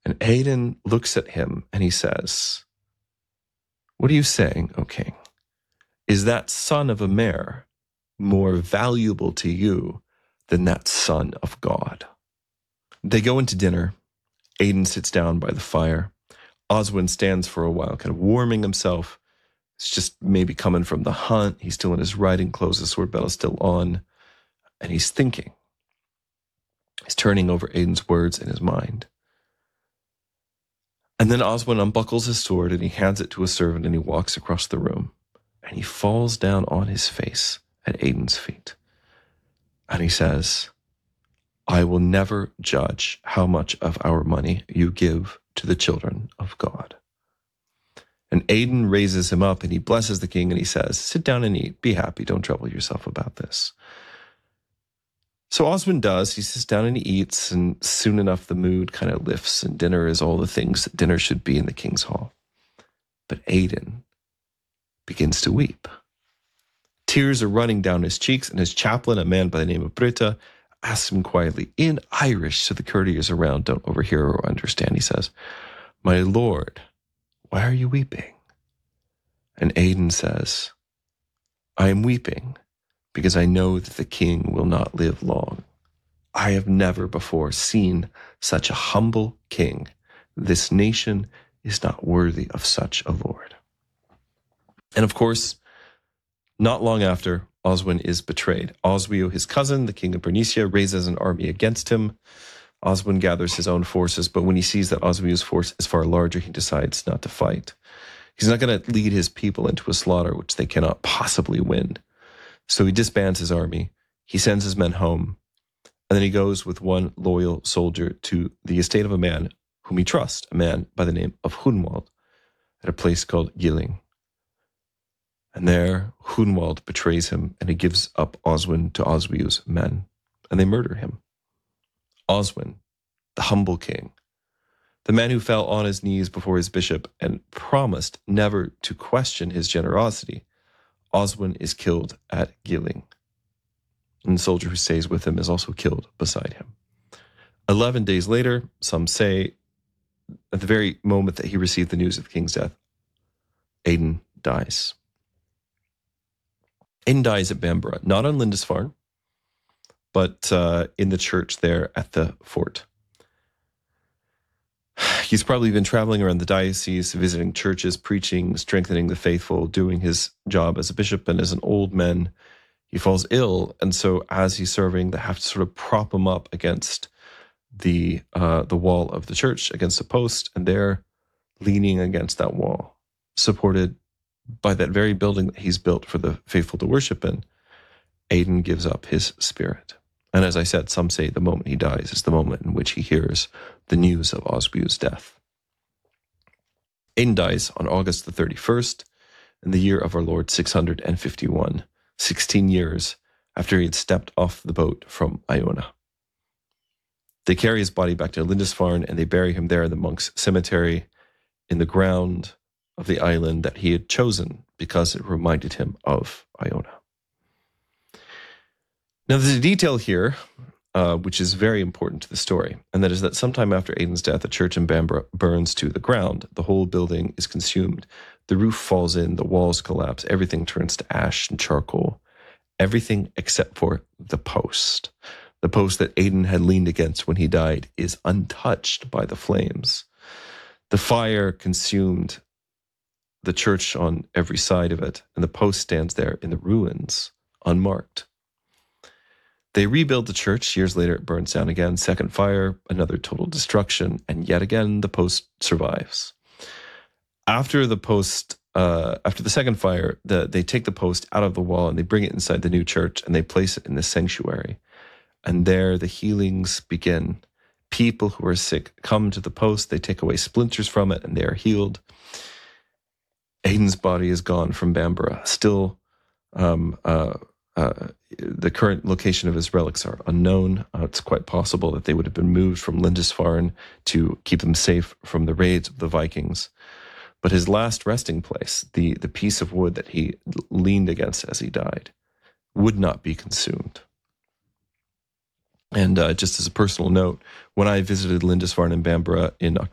And Aedan looks at him and he says, "What are you saying, O king? Is that son of a mare more valuable to you than that son of God?" They go into dinner. Aedan sits down by the fire. Oswin stands for a while, kind of warming himself. It's just maybe coming from the hunt. He's still in his riding clothes. The sword belt is still on. And he's thinking. He's turning over Aedan's words in his mind. And then Oswin unbuckles his sword and he hands it to a servant and he walks across the room. And he falls down on his face at Aedan's feet. And he says, "I will never judge how much of our money you give to the children of God." And Aedan raises him up and he blesses the king and he says, "Sit down and eat. Be happy. Don't trouble yourself about this." So Oswin does. He sits down and he eats, and soon enough the mood kind of lifts, and dinner is all the things that dinner should be in the king's hall. But Aedan begins to weep. Tears are running down his cheeks, and his chaplain, a man by the name of Brita, asks him quietly, in Irish, so the courtiers around don't overhear or understand. He says, "My lord, why are you weeping?" And Aedan says, "I am weeping because I know that the king will not live long. I have never before seen such a humble king. This nation is not worthy of such a lord." And of course, not long after, Oswin is betrayed. Oswiu, his cousin, the king of Bernicia, raises an army against him. Oswin gathers his own forces, but when he sees that Oswiu's force is far larger, he decides not to fight. He's not going to lead his people into a slaughter which they cannot possibly win. So he disbands his army. He sends his men home. And then he goes with one loyal soldier to the estate of a man whom he trusts, a man by the name of Hunwald, at a place called Gilling. And there, Hunwald betrays him, and he gives up Oswin to Oswiu's men, and they murder him. Oswin, the humble king, the man who fell on his knees before his bishop and promised never to question his generosity, Oswin is killed at Gilling. And the soldier who stays with him is also killed beside him. 11 days later, some say, at the very moment that he received the news of the king's death, Aedan dies. Aedan dies at Bamborough, not on Lindisfarne, but in the church there at the fort. He's probably been traveling around the diocese, visiting churches, preaching, strengthening the faithful, doing his job as a bishop. And as an old man, he falls ill. And so as he's serving, they have to sort of prop him up against the wall of the church, against a post. And they're leaning against that wall, supported by that very building that he's built for the faithful to worship in. Aedan gives up his spirit. And as I said, some say the moment he dies is the moment in which he hears the news of Oswiu's death. Aedan dies on August the 31st in the year of our Lord 651, 16 years after he had stepped off the boat from Iona. They carry his body back to Lindisfarne and they bury him there in the monks' cemetery in the ground of the island that he had chosen because it reminded him of Iona. Now, there's a detail here which is very important to the story, and that is that sometime after Aedan's death, the church in Bamborough burns to the ground. The whole building is consumed. The roof falls in, the walls collapse, everything turns to ash and charcoal. Everything except for the post. The post that Aedan had leaned against when he died is untouched by the flames. The fire consumed the church on every side of it, and the post stands there in the ruins, unmarked. They rebuild the church. Years later, it burns down again. Second fire, another total destruction, and yet again, the post survives. After the second fire, they take the post out of the wall and they bring it inside the new church and they place it in the sanctuary. And there, the healings begin. People who are sick come to the post. They take away splinters from it and they are healed. Aedan's body is gone from Bamborough. Still, the current location of his relics are unknown. It's quite possible that they would have been moved from Lindisfarne to keep them safe from the raids of the Vikings. But his last resting place, the piece of wood that he leaned against as he died, would not be consumed. And just as a personal note, when I visited Lindisfarne and Bamborough in